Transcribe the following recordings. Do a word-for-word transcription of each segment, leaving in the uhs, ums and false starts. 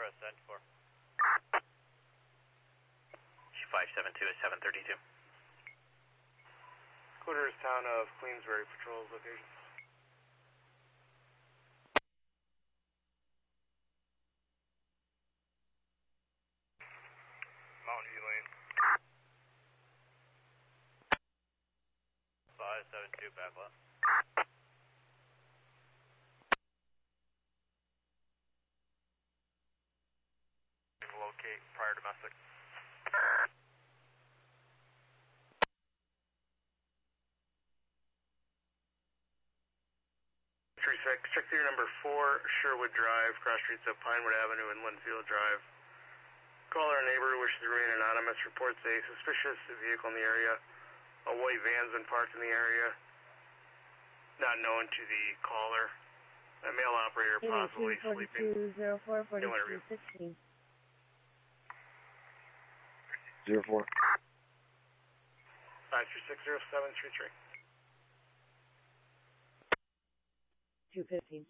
send for. five seven two is seven thirty-two. Quarters town of Queensbury patrols locations. Mountain View Lane. five seven two back left. Locate prior domestic. Six, check theater number four, Sherwood Drive, cross streets of Pinewood Avenue and Linfield Drive. Caller and neighbor who wishes to remain anonymous reports a suspicious vehicle in the area. A white van's been parked in the area, not known to the caller. A male operator possibly sleeping. zero four four two sixteen. Zero four. Five three six zero seven three three. Two fifteen.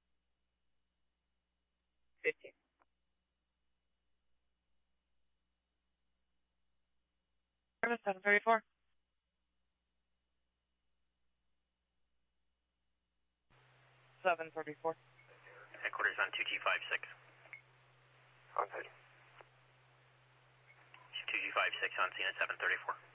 Fifteen. seven thirty-four. seven thirty-four. Headquarters on two G five six. On site. two G five six on scene at seven thirty-four.